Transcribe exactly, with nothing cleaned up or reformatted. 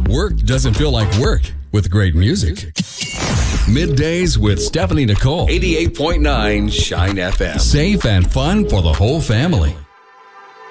Work doesn't feel like work with great music. Middays with Stephanie Nicole. eighty-eight point nine Shine F M. Safe and fun for the whole family.